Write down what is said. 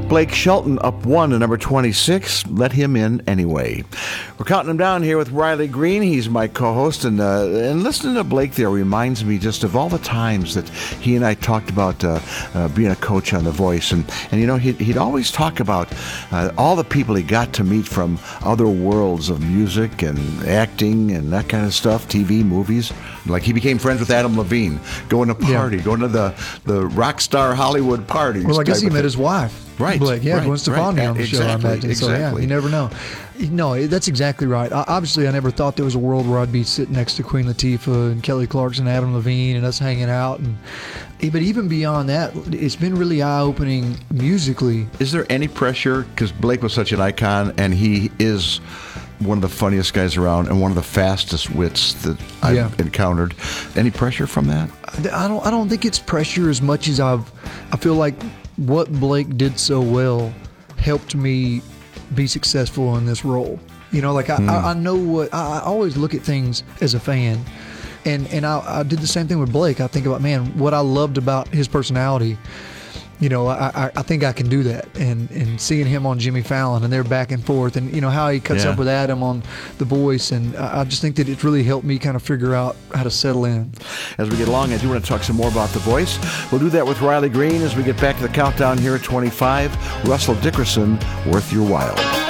Blake Shelton up 1 to number 26. Let him in anyway. We're counting him down here with Riley Green. He's my co-host, and listening to Blake there reminds me just of all the times that he and I talked about being a coach on The Voice, and you know, he'd always talk about all the people he got to meet from other worlds of music and acting and that kind of stuff, TV, movies. Like he became friends with Adam Levine, going to party, going to the rock star Hollywood parties. Well, I guess he met his wife. Right. Blake, yeah, right, Gwen Stefani on the show, I imagine. Exactly. So, yeah, you never know. No, that's exactly right. Obviously, I never thought there was a world where I'd be sitting next to Queen Latifah and Kelly Clarkson, Adam Levine, and us hanging out. But even beyond that, it's been really eye-opening musically. Is there any pressure? Because Blake was such an icon, and he is one of the funniest guys around and one of the fastest wits that I've encountered. Any pressure from that? I don't think it's pressure as much as I feel like what Blake did so well helped me be successful in this role. You know, like I know what I always look at things as a fan, and I did the same thing with Blake. I think about, man, what I loved about his personality. You know, I think I can do that, and seeing him on Jimmy Fallon and they're back and forth, and you know how he cuts up with Adam on The Voice, and I just think that it really helped me kind of figure out how to settle in. As we get along, I do want to talk some more about The Voice. We'll do that with Riley Green as we get back to the countdown here at 25. Russell Dickerson, Worth Your While.